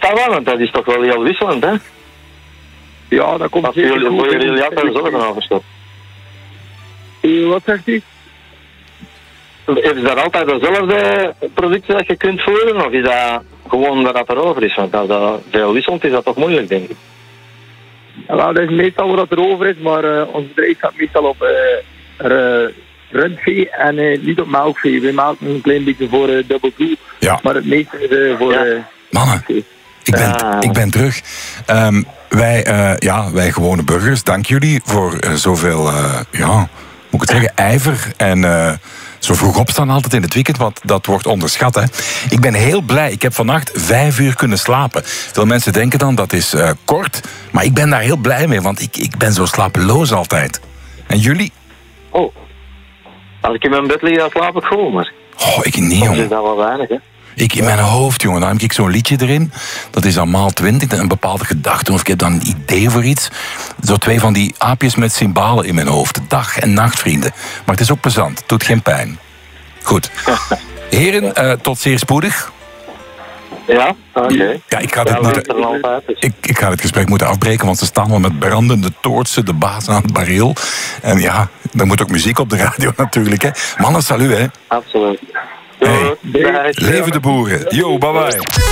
wel, want dat is toch wel heel wisselend, hè? Ja, dat komt zeker goed. Worden jullie altijd zorgen overstopt? Wat zegt u? Is dat altijd dezelfde productie dat je kunt voeren, of is dat gewoon dat het erover is? Want als dat veel wisselt, is dat toch moeilijk, denk ik. Ja, wel, dat is meestal wat er over is, maar ons bedrijf gaat meestal op rundvee en niet op melkvee. We melken een klein beetje voor Double Blue, maar het meeste is voor... Mannen, ik ben terug. Wij gewone burgers, dank jullie voor zoveel, moet ik het zeggen, ijver en zo vroeg opstaan altijd in het weekend, want dat wordt onderschat. Hè. Ik ben heel blij. Ik heb vannacht 5 uur kunnen slapen. Veel mensen denken dan dat is kort, maar ik ben daar heel blij mee, want ik ben zo slapeloos altijd. En jullie? Oh, als ik in mijn bed lig, dan slaap ik gewoon, maar... Oh, ik niet, jongen. Dat is dat wel weinig, hè? In mijn hoofd, jongen, dan heb ik zo'n liedje erin. Dat is dan maal 20, een bepaalde gedachte. Of ik heb dan een idee voor iets. Zo 2 van die aapjes met cymbalen in mijn hoofd. Dag en nacht, vrienden. Maar het is ook plezant. Het doet geen pijn. Goed. Heren, tot zeer spoedig. Ja, oké. Ja, ik ga het gesprek moeten afbreken, want ze staan al met brandende toortsen, de baas aan het bareel. En ja, er moet ook muziek op de radio natuurlijk, hè. Mannen, salut, hè. Absoluut. Hey, leven de boeren. Yo, bye bye.